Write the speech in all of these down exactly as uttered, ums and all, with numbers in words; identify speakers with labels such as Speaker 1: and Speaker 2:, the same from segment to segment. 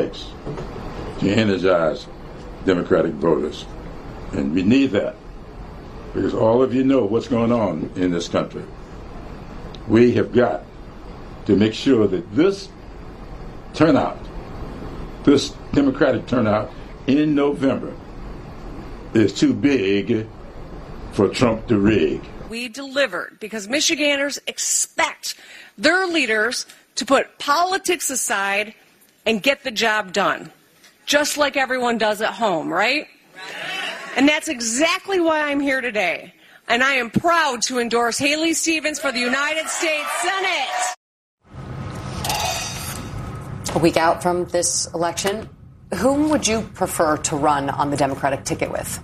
Speaker 1: to energize Democratic voters. And we need that because all of you know what's going on in this country. We have got to make sure that this turnout, this Democratic turnout in November is too big for Trump to rig.
Speaker 2: We delivered because Michiganders expect their leaders to put politics aside and get the job done, just like everyone does at home, right? And that's exactly why I'm here today. And I am proud to endorse Haley Stevens for the United States Senate.
Speaker 3: A week out from this election, whom would you prefer to run on the Democratic ticket with?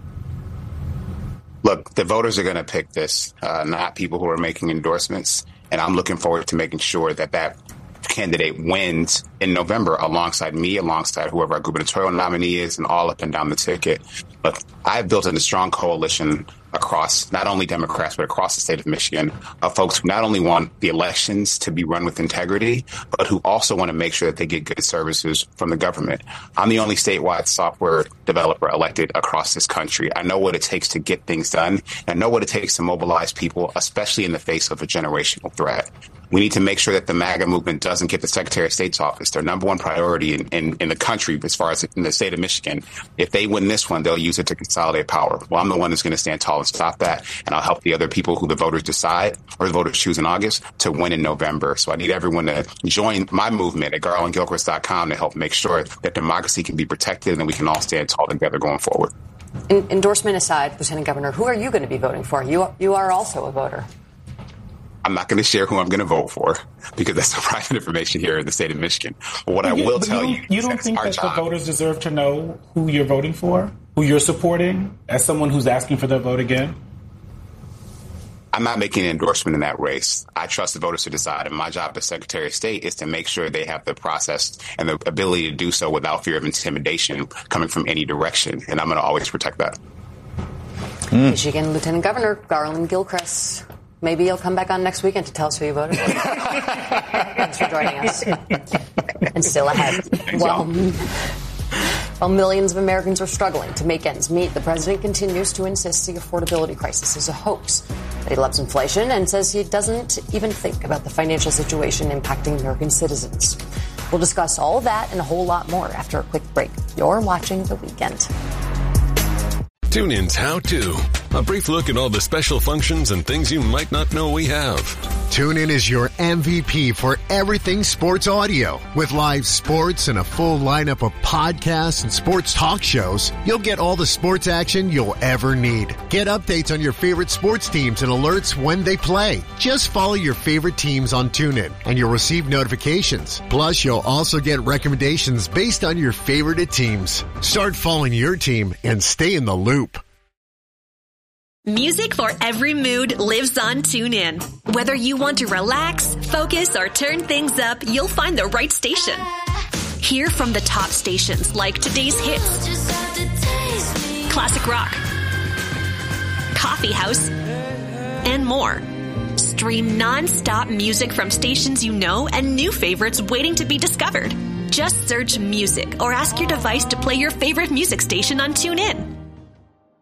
Speaker 4: Look, the voters are going to pick this, uh, not people who are making endorsements. And I'm looking forward to making sure that that candidate wins in November alongside me, alongside whoever our gubernatorial nominee is, and all up and down the ticket. Look, I've built a strong coalition across not only Democrats, but across the state of Michigan, of folks who not only want the elections to be run with integrity, but who also want to make sure that they get good services from the government. I'm the only statewide software developer elected across this country. I know what it takes to get things done. And I know what it takes to mobilize people, especially in the face of a generational threat. We need to make sure that the MAGA movement doesn't get the Secretary of State's office, their number one priority in, in, in the country, as far as in the state of Michigan. If they win this one, they'll use it to consolidate power. Well, I'm the one that's going to stand tall and stop that. And I'll help the other people who the voters decide or the voters choose in August to win in November. So I need everyone to join my movement at garland gilchrist dot com to help make sure that democracy can be protected and we can all stand tall together going forward.
Speaker 3: En- endorsement aside, Lieutenant Governor, who are you going to be voting for? You, you are also a voter.
Speaker 4: I'm not going to share who I'm going to vote for because that's private information here in the state of Michigan. But what I will tell you,
Speaker 5: you don't think that the voters deserve to know who you're voting for, who you're supporting, as someone who's asking for their vote again?
Speaker 4: I'm not making an endorsement in that race. I trust the voters to decide. And my job as Secretary of State is to make sure they have the process and the ability to do so without fear of intimidation coming from any direction. And I'm going to always protect that.
Speaker 3: Mm. Michigan Lieutenant Governor Garland Gilchrist. Maybe you'll come back on next weekend to tell us who you voted for. Thanks for joining us. And still ahead. Well, while millions of Americans are struggling to make ends meet, the president continues to insist the affordability crisis is a hoax. That he loves inflation and says he doesn't even think about the financial situation impacting American citizens. We'll discuss all of that and a whole lot more after a quick break. You're watching The Weekend.
Speaker 6: TuneIn's How To. A brief look at all the special functions and things you might not know we have.
Speaker 7: TuneIn is your M V P for everything sports audio. With live sports and a full lineup of podcasts and sports talk shows, you'll get all the sports action you'll ever need. Get updates on your favorite sports teams and alerts when they play. Just follow your favorite teams on TuneIn and you'll receive notifications. Plus, you'll also get recommendations based on your favorite teams. Start following your team and stay in the loop.
Speaker 8: Music for every mood lives on TuneIn. Whether you want to relax, focus, or turn things up, you'll find the right station. Hear from the top stations like Today's Hits, Classic Rock, Coffee House, and more. Stream non-stop music from stations you know and new favorites waiting to be discovered. Just search music or ask your device to play your favorite music station on TuneIn.